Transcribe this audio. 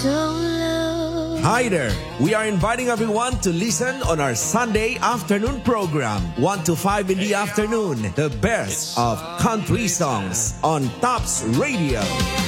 low. Hi there. We are inviting everyone to listen on our Sunday afternoon program, 1 to 5 in the afternoon, the best of country songs on Tops Radio.